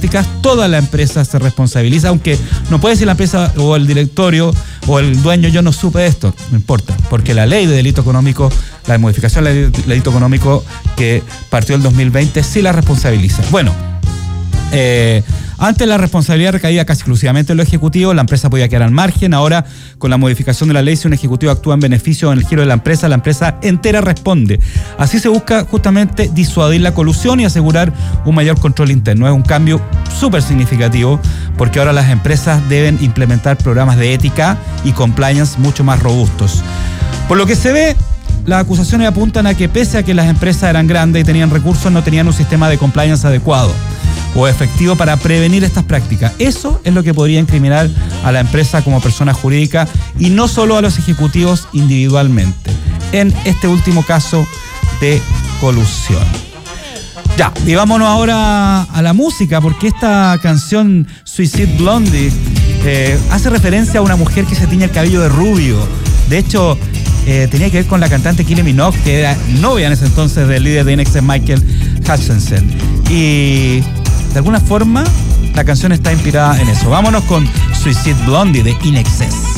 prácticas, toda la empresa se responsabiliza, aunque no puede decir la empresa o el directorio o el dueño, yo no supe esto, no importa, porque la ley de delito económico, la modificación de la ley de delito económico que partió el 2020, sí la responsabiliza. Bueno, antes la responsabilidad recaía casi exclusivamente en los ejecutivos, la empresa podía quedar al margen. Ahora, con la modificación de la ley, si un ejecutivo actúa en beneficio o en el giro de la empresa entera responde. Así se busca justamente disuadir la colusión y asegurar un mayor control interno. Es un cambio súper significativo porque ahora las empresas deben implementar programas de ética y compliance mucho más robustos. Por lo que se ve, las acusaciones apuntan a que pese a que las empresas eran grandes y tenían recursos, no tenían un sistema de compliance adecuado o efectivo para prevenir estas prácticas. Eso es lo que podría incriminar a la empresa como persona jurídica y no solo a los ejecutivos individualmente, en este último caso de colusión. Ya, y vámonos ahora a la música, porque esta canción Suicide Blondie hace referencia a una mujer que se tiñe el cabello de rubio. De hecho, tenía que ver con la cantante Kylie Minogue, que era novia en ese entonces del líder de INXS, Michael Hutchinson. Y de alguna forma la canción está inspirada en eso. Vámonos con Suicide Blondie de INXS.